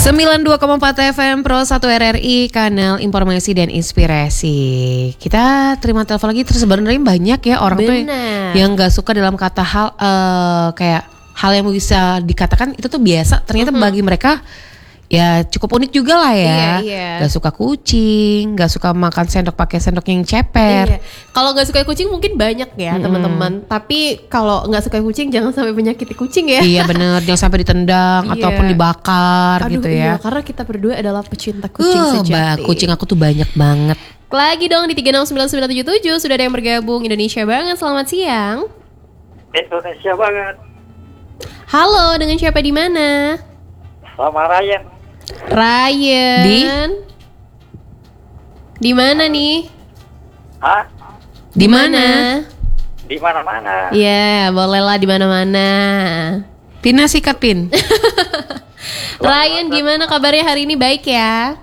92,4 FM Pro 1 RRI, kanal informasi dan inspirasi. Kita terima telepon lagi. Terus sebenarnya banyak ya orang tuh yang nggak suka dalam kata hal kayak hal yang bisa dikatakan itu tuh biasa. Ternyata bagi mereka ya cukup unik juga lah ya. Gak suka kucing, gak suka makan sendok pakai sendok yang ceper. Kalau gak suka kucing mungkin banyak ya teman-teman. Tapi kalau gak suka kucing jangan sampai menyakiti kucing ya. Iya bener, jangan sampai ditendang ataupun dibakar. Aduh, gitu ya. Karena kita berdua adalah pecinta kucing sejati. Kucing aku tuh banyak banget. Lagi dong di 369977 sudah ada yang bergabung. Indonesia banget, selamat siang. Indonesia banget. Halo, dengan siapa di mana? Sama Ryan. Ryan. Di mana nih? Hah? Di mana? Di mana-mana. Ya, bolehlah di mana-mana. Pina sikat Pin. Ryan, gimana kabarnya hari ini, baik ya?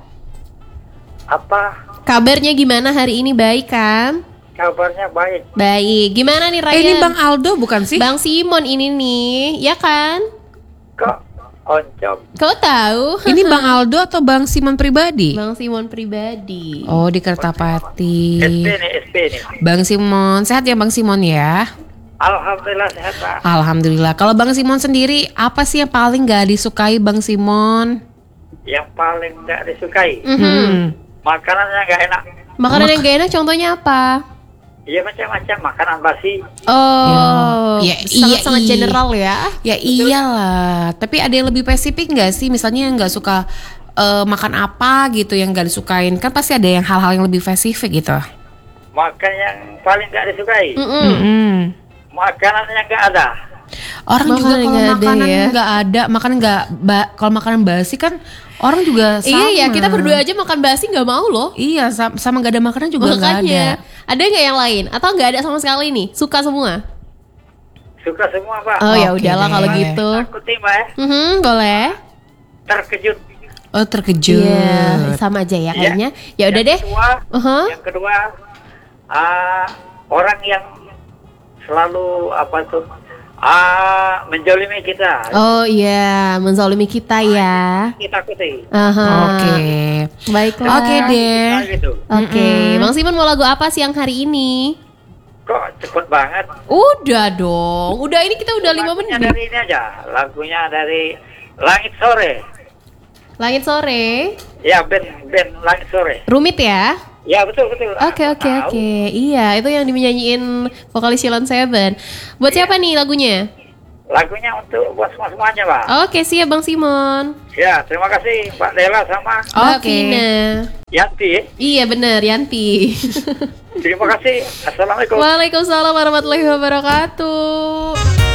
Apa? Kabarnya gimana hari ini, baik kan? Kabarnya baik. Baik. Gimana nih Ryan? Ini Bang Aldo bukan sih? Bang Simon ini nih, ya kan? Kok oncom? Kau tahu? Ini Bang Aldo atau Bang Simon pribadi? Bang Simon pribadi. Oh, di Kertapati. SP nih. Bang Simon, sehat ya Bang Simon ya? Alhamdulillah sehat Pak. Alhamdulillah. Kalau Bang Simon sendiri, apa sih yang paling gak disukai Bang Simon? Yang paling gak disukai? Makanannya gak enak. Makanan yang gak enak contohnya apa? Iya macam-macam, makanan basi. Oh, ya, sangat general ya. Ya iyalah. Tapi ada yang lebih spesifik nggak sih? Misalnya yang nggak suka makan apa gitu yang nggak disukain. Kan pasti ada yang hal-hal yang lebih spesifik gitu. Makan yang paling gak disukai. Makanan yang gak ada. Orang Makanan juga kalau nggak ada makanan ya. nggak ada, makanan nggak kalau makanan basi kan orang juga sama. Iya, kita berdua aja makan basi nggak mau loh. Iya, sama nggak ada makanan juga nggak ada. Ada nggak yang lain? Atau nggak ada sama sekali nih? Suka semua? Suka semua Pak. Oh ya Oke udahlah deh. kalau gitu. Aku timah ya. Boleh. Terkejut. Oh terkejut. Iya, sama aja ya kayaknya. Ya udah deh. Yang kedua, orang yang selalu menjolimi kita. Oh iya, menzalimi kita ya. Kita kuti. Oke. Baiklah. Oke deh. Gitu. Oke, Bang Simon mau lagu apa siang hari ini? Kok cepet banget? Udah dong. Udah ini kita udah 5 Lagunya menit. dari ini aja. Lagunya dari Langit Sore. Langit sore. Ya, band Langit Sore. Rumit ya? Ya, betul. Oke. Iya, itu yang dinyanyiin vokalis Silon Seven. Buat siapa nih lagunya? Lagunya untuk buat semuanya, Pak. Oke, siap Bang Simon. Ya, terima kasih Pak Dela sama Mbak Oke. Vina. Yanti. Iya bener, Yanti. Terima kasih. Assalamualaikum. Waalaikumsalam warahmatullahi wabarakatuh.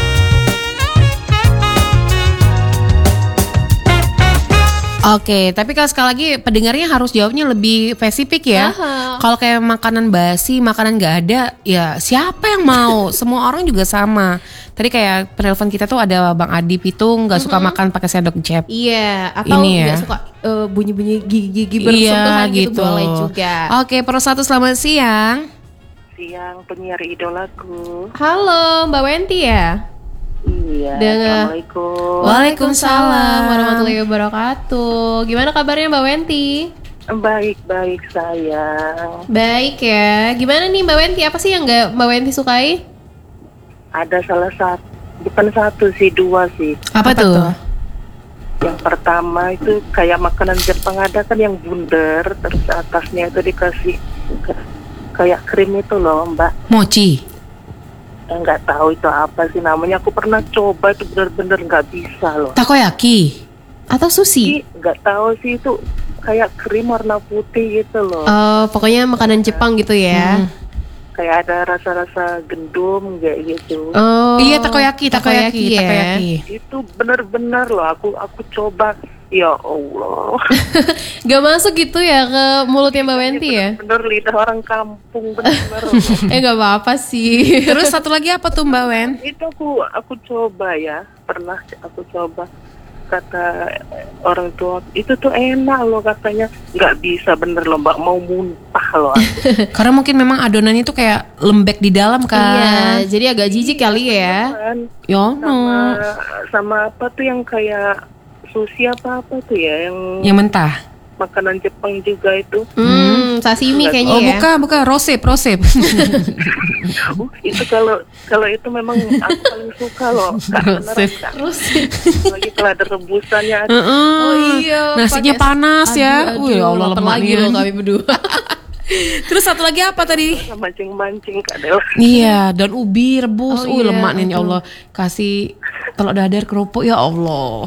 Oke, tapi kalau sekali lagi pendengarnya harus jawabnya lebih spesifik ya. Kalau kayak makanan basi, makanan nggak ada, ya siapa yang mau? Semua orang juga sama. Tadi kayak penelpon kita tuh ada Bang Adi Pitung, nggak suka makan pakai sendok jep. Iya, atau Ini ya. nggak suka bunyi-bunyi gigi-gigi bersentuhan gitu boleh juga. Oke, Pro 1 selamat siang. Siang penyiar idolaku. Halo, Mbak Wenti ya? Iya. Assalamualaikum. Waalaikumsalam warahmatullahi wabarakatuh. Gimana kabarnya Mbak Wenti? Baik-baik sayang. Baik ya. Gimana nih Mbak Wenti? Apa sih yang nggak Mbak Wenti sukai? Ada salah satu, bukan satu sih, dua sih. Apa tuh? Yang pertama itu kayak makanan Jepang ada kan yang bundar, terus atasnya itu dikasih kayak krim itu loh Mbak. Mochi. Nggak tahu itu apa sih namanya. Aku pernah coba itu bener-bener nggak bisa loh. Takoyaki. Atau sushi? Nggak tahu sih itu kayak krim warna putih gitu loh. Pokoknya makanan Jepang gitu ya. Kayak ada rasa-rasa gendum kayak gitu. Oh, Iya takoyaki ya. Itu bener-bener loh aku coba. Ya Allah. Gak masuk gitu ya ke mulutnya Mbak Wenti ya? Bener lidah orang kampung bener. Gak apa-apa sih. Terus satu lagi apa tuh Mbak Wen? Itu aku coba ya. Pernah aku coba. Kata orang tua itu tuh enak loh katanya. Nggak bisa bener loh Mbak, mau muntah loh aku. Karena mungkin memang adonannya tuh kayak lembek di dalam kan. Iya, jadi agak jijik kali ya. Yono. Sama apa tuh yang kayak sushi apa tuh ya Yang mentah. makanan Jepang juga itu. Sashimi kayaknya Oh, ya. bukan, rosep. Itu kalau itu memang aku paling suka loh. Rosep. Lagi kalau ada rebusannya. Oh iya. Nasinya pakai- panas ya. Aduh, Wih, ya Allah, lapar lagi lemaknya. loh kami berdua. Terus satu lagi apa tadi? Mancing-mancing Kak Del. Iya, daun ubi rebus. Oh, iya, Lemaknya ya Allah. Kasih telur dadar kerupuk ya Allah.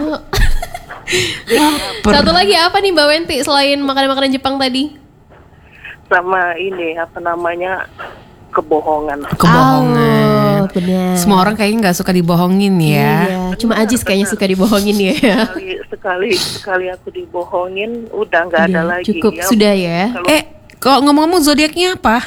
Satu lagi apa nih Mbak Wenti selain makanan-makanan Jepang tadi? Sama ini apa namanya kebohongan. Kebohongan. Oh, benar. Semua orang kayaknya nggak suka dibohongin ya. Iya, cuma Ajis kayaknya suka dibohongin ya. Sekali aku dibohongin udah nggak ada Iya, lagi. cukup Ya, sudah ya. kalau Kok ngomong-ngomong zodiaknya apa?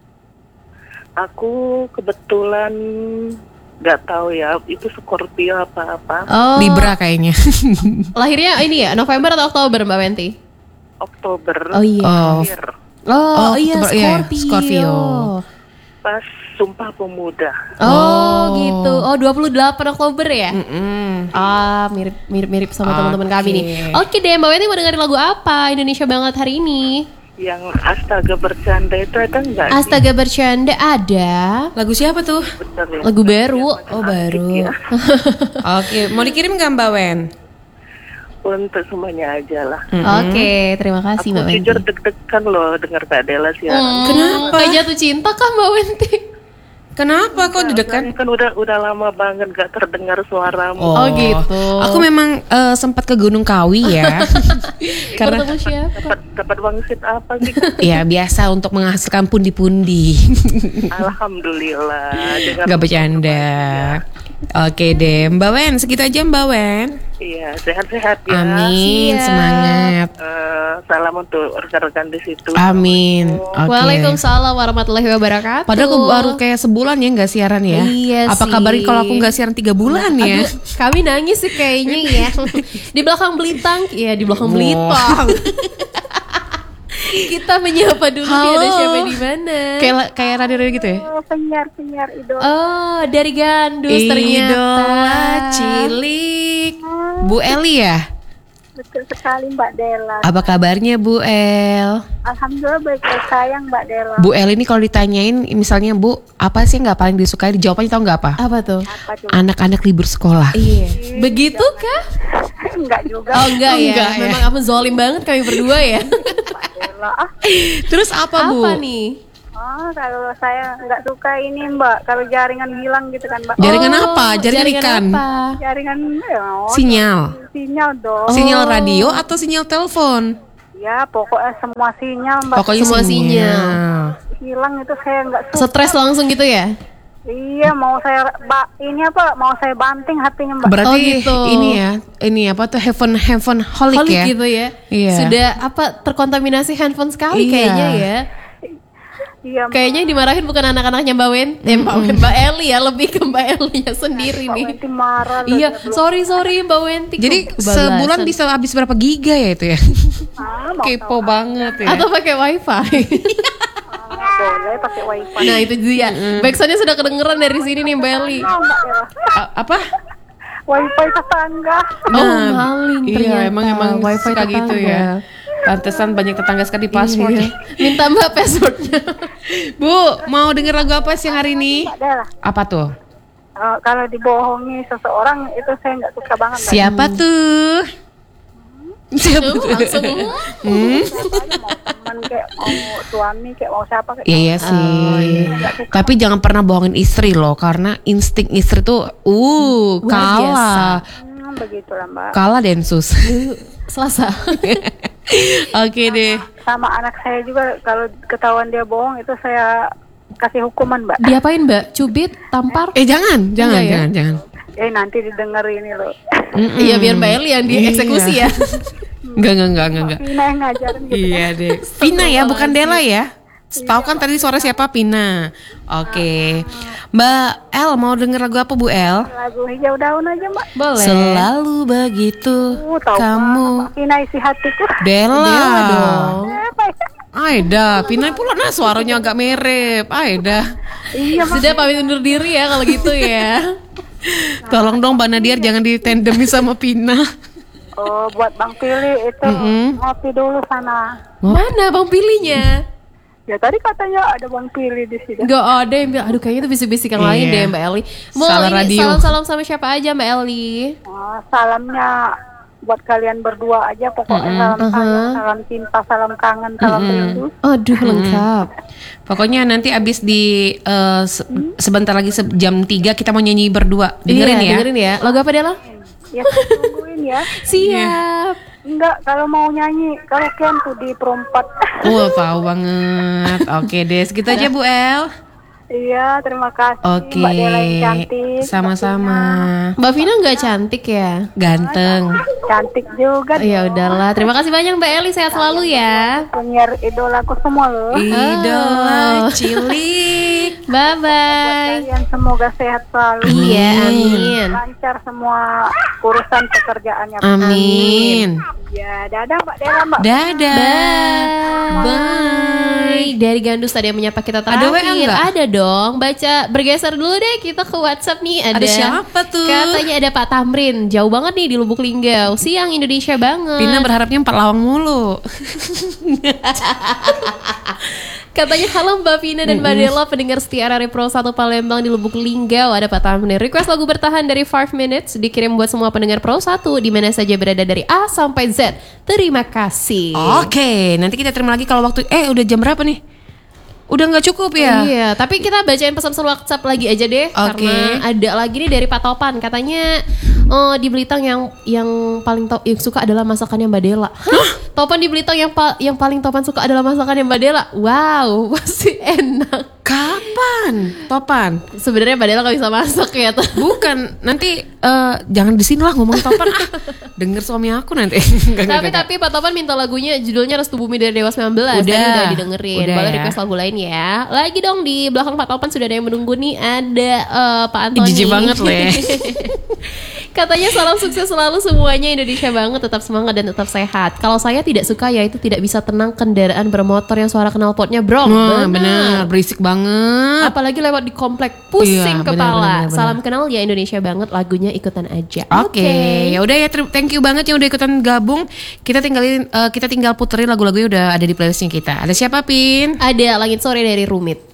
aku kebetulan nggak tahu ya itu Scorpio apa-apa. Oh, Libra kayaknya. lahirnya ini ya November atau Oktober Mbak Wenti? Oktober. Oh iya. Oh, Akhir. Oh, iya, Oktober, iya, Scorpio. Scorpio. Pas Sumpah Pemuda. Oh, gitu. Oh, 28 Oktober ya? Mm-mm. Ah, mirip sama teman-teman kami nih. Oke deh, Mbak Wenti mau dengerin lagu apa Indonesia banget hari ini? Yang Astaga Bercanda itu ada nggak? Astaga Bercanda ada. Lagu siapa tuh? Bener ya? Lagu baru. Oh, baru. Ya. Oke, mau dikirim nggak Mbak Wen? Untuk semuanya aja lah. Oke, terima kasih Mbak Aku Wenti. jujur deg-degan loh dengar Kak Dela siaran. Kenapa? Kayak jatuh cinta kah Mbak Wenti? Kenapa kok deg-degan? Kan udah lama banget gak terdengar suaramu. Oh, gitu. Aku memang sempat ke Gunung Kawi ya. Karena Bertemu siapa? Dapat wangsit apa sih? ya biasa untuk menghasilkan pundi-pundi. Alhamdulillah. Dengar Gak bercanda. Oke deh, Mbak Wen, segitu aja Mbak Wen. Iya, sehat-sehat ya. Amin, Siap. semangat. Salam untuk rekan-rekan di situ. Amin. Oke. Waalaikumsalam warahmatullahi wabarakatuh. Padahal aku baru kayak sebulan ya nggak siaran ya. Iya Apa sih. kabarnya kalau aku nggak siaran 3 bulan ya? Aduh, kami nangis sih kayaknya ya. Di belakang Belitang, ya di belakang Belitang. Kita menyapa dulu nih, ada siapa di mana? Kayak radio gitu ya? Penyiar idola. Oh, dari Gandus ternyata. Idola cilik. Bu Eli ya? Betul sekali Mbak Dela. Apa kabarnya Bu El? Alhamdulillah baik-baik sayang Mbak Dela. Bu El ini kalau ditanyain misalnya Bu, apa sih yang nggak paling disukai? Jawabannya tahu nggak apa? Apa tuh? Apa tuh? Anak-anak libur sekolah. Iya. Begitu kah? Enggak juga Oh enggak ya. Enggak ya. Memang apa zolim banget kami berdua ya. Mbak Dela. Terus apa Bu? Apa nih? Oh, kalau saya nggak suka ini Mbak, kalau jaringan hilang gitu kan Mbak. Jaringan apa? Jaringan ikan? apa? Jaringan Sinyal. sinyal dong. Sinyal radio atau sinyal telepon? Ya, pokoknya semua sinyal Mbak. Pokoknya Semua sinyal. Hilang itu saya nggak suka. Stres langsung gitu ya? Iya, mau saya mau saya banting hatinya Mbak. Berarti Oh, gitu. ini apa tuh handphone holic Holik ya? gitu ya. Iya. Sudah apa terkontaminasi handphone sekali Iya. kayaknya ya. Iya, Mbak. Kayaknya yang dimarahin bukan anak-anaknya Mbak Wen, Mbak Eli ya, lebih ke Mbak Eli-nya sendiri Mbak nih. Wenti marah loh, Iya, dia belum- sorry Mbak Wenti. Jadi sebulan bisa habis berapa giga ya itu ya? mau Kepo banget ya. atau pakai wifi. boleh pakai wifi. Nah itu dia. Backsoundnya sudah kedengeran dari sini nih Mbak Eli. Oh, Mbak Dela. Apa? Wifi tetangga. Maling ternyata. Iya, emang wifi suka gitu tetangga. ya. Pantesan banyak tetangga sekali password. Iya. Minta Mbak passwordnya. Bu, mau denger lagu apa siang hari ini? Mbak Dela. Apa tuh? Kalau dibohongi seseorang itu saya nggak suka banget. Mbak. Siapa tuh? Siapa tuh? Langsung. Siapa aja, mau teman kayak mau suami kayak mau siapa kayak. Iya sih. Tapi jangan pernah bohongin istri loh, karena insting istri tuh Luar kalah. Begitulah Mbak. Kalah Densus. Selasa. Oke deh. Sama anak saya juga kalau ketahuan dia bohong itu saya kasih hukuman Mbak. Diapain Mbak? Cubit, tampar? Jangan, Enggak ya? jangan. Nanti didengar ini loh. Iya biar Mbak Eli yang dieksekusi ya. Enggak. Vina yang ngajarin gitu. Iya deh. Pina ya, bukan Dela ya. Tahu kan tadi suara siapa? Pina. Oke. Mbak El mau denger lagu apa Bu El? Lagu hijau daun aja Mbak. Boleh. Selalu begitu Tahu kamu. Mbak. Vina isi hatiku. Dela dong. Apa ya? Aida, Pina pula nah suaranya agak mirip. Aida. Iya Mbak. Sudah pamit undur diri ya kalau gitu ya. Tolong dong Mbak Nadia jangan ditandemi sama Pina. Oh, buat Bang Pili itu ngopi dulu sana. Mana Bang Pilinya? Ya tadi katanya ada Bang Pili di sini. Gak ada yang bilang, aduh kayaknya itu bisik-bisik yang lain deh Mbak Eli. Mau Salah ini radio. salam-salam sama siapa aja Mbak Eli? Salamnya buat kalian berdua aja pokoknya salam sayang, salam cinta, salam kangen, salam rindu. Aduh lengkap. Pokoknya nanti abis di sebentar lagi jam 3 kita mau nyanyi berdua. Dengerin ya. Dengerin ya. Lagu apa Dela? Ya tungguin ya. Siap. Enggak, kalau mau nyanyi karaokean tuh di Perompat. Wah, tahu banget. Oke deh, segitu aja Bu El. Iya, terima kasih Oke. Mbak Dela yang cantik. Sama-sama. Mbak Vina nggak cantik ya? Ganteng. Cantik juga. Ya udahlah. Terima kasih banyak Mbak Eli. Sehat selalu ya. Penyiar idolaku semua loh. Idola cilik. Bye bye. Kalian semoga sehat selalu. Iya, amin. Lancar semua urusan pekerjaannya. Amin. Ya, dadah Mbak Dela, Mbak. Dadah. Bye. Dari Gandus tadi yang menyapa kita Ada WA terakhir. nggak? Ada dong. Baca bergeser dulu deh kita ke WhatsApp nih. Ada siapa tuh? Katanya ada Pak Tamrin. Jauh banget nih di Lubuk Linggau. Siang Indonesia banget. Pina berharapnya 4 lawang mulu. Katanya halo Mbak Vina dan Mbak Dela, pendengar setia RRI Pro 1 Palembang di Lubuk Linggau. Ada Pak Tamrin. Request lagu bertahan dari 5 Minutes dikirim buat semua pendengar Pro 1 di mana saja berada dari A sampai Z. Terima kasih. Oke, nanti kita terima lagi kalau waktu udah jam berapa nih? Udah nggak cukup ya? Iya, tapi kita bacain pesan-pesan WhatsApp lagi aja deh, karena ada lagi nih dari Pak Topan. Katanya di Belitung yang paling yang suka adalah masakannya Mbak Dela. Hah? Topan di Belitung yang paling Topan suka adalah masakannya Mbak Dela. Wow, pasti enak. Kapan? Topan? Sebenarnya Mbak Dela gak bisa masak ya. Bukan, nanti jangan di sini lah ngomong Topan. Denger suami aku nanti. Tapi Pak Topan minta lagunya judulnya Restu Bumi dari Dewa 19. Tadi udah didengerin. Boleh request lagu lain ya. Lagi dong di belakang Pak Topan sudah ada yang menunggu nih. Ada Pak Antoni. Jijik banget loh ya. Katanya salam sukses selalu semuanya, Indonesia banget, tetap semangat dan tetap sehat. Kalau saya tidak suka ya itu tidak bisa tenang kendaraan bermotor yang suara knalpotnya brong. Bener, berisik banget. Apalagi lewat di komplek, pusing Iya, kepala. bener. Salam kenal ya Indonesia banget, lagunya ikutan aja. Oke, ya udah ya, thank you banget yang udah ikutan gabung. Kita tinggal puterin lagu-lagunya udah ada di playlistnya kita. Ada siapa Pin? Ada Langit Sore dari Rumit.